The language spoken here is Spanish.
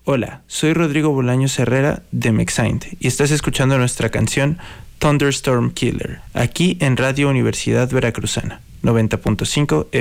Hola, soy Rodrigo Bolaños Herrera de Mexaint y estás escuchando nuestra canción Thunderstorm Killer, aquí en Radio Universidad Veracruzana, 90.5